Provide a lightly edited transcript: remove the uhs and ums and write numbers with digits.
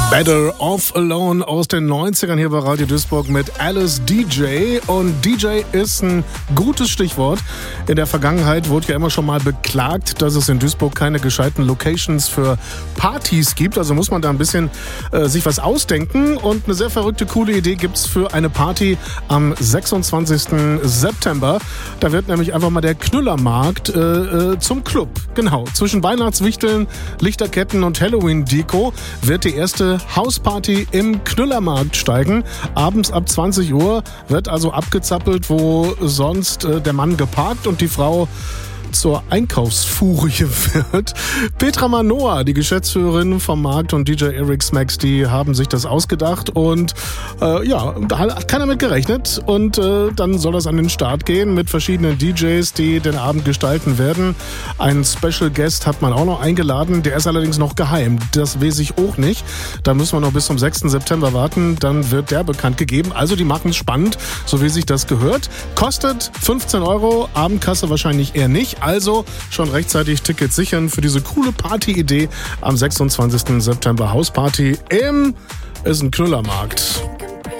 Better Off Alone aus den 90ern hier bei Radio Duisburg mit Alice DJ. Und DJ ist ein gutes Stichwort. In der Vergangenheit wurde ja immer schon mal beklagt, dass es in Duisburg keine gescheiten Locations für Partys gibt. Also muss man da ein bisschen sich was ausdenken. Und eine sehr verrückte, coole Idee gibt's für eine Party am 26. September. Da wird nämlich einfach mal der Knüllermarkt zum Club. Genau, zwischen Weihnachtswichteln, Lichterketten und Halloween-Deko wird die erste Hausparty im Knüllermarkt steigen. Abends ab 20 Uhr wird also abgezappelt, wo sonst der Mann geparkt und die Frau zur Einkaufsfurie wird. Petra Manoa, die Geschäftsführerin vom Markt, und DJ Eric Smacks, die haben sich das ausgedacht und da hat keiner mit gerechnet. Und dann soll das an den Start gehen mit verschiedenen DJs, die den Abend gestalten werden. Einen Special Guest hat man auch noch eingeladen, der ist allerdings noch geheim. Das weiß ich auch nicht. Da müssen wir noch bis zum 6. September warten, dann wird der bekannt gegeben. Also die machen es spannend, so wie sich das gehört. Kostet 15 €, Abendkasse wahrscheinlich eher nicht. Also schon rechtzeitig Tickets sichern für diese coole Party-Idee am 26. September. Hausparty ist ein Knüllermarkt.